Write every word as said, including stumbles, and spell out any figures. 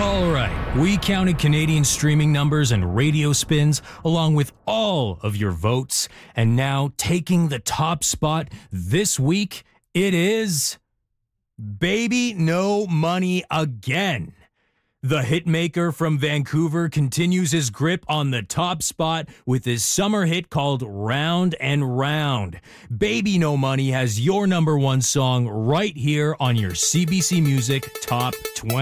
All right, we counted Canadian streaming numbers and radio spins along with all of your votes, and now taking the top spot this week, it is Baby No Money again. The hitmaker from Vancouver continues his grip on the top spot with his summer hit called Round and Round. Baby No Money has your number one song right here on your C B C Music Top twenty.